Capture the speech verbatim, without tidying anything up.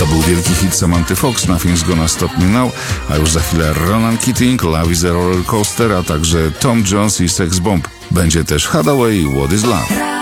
był wielki hit Samanthy Fox, Nothing's Gonna Stop Me Now, a już za chwilę Ronan Keating, Love is a Roller Coaster, a także Tom Jones i Sex Bomb. Będzie też Hathaway i What is Love.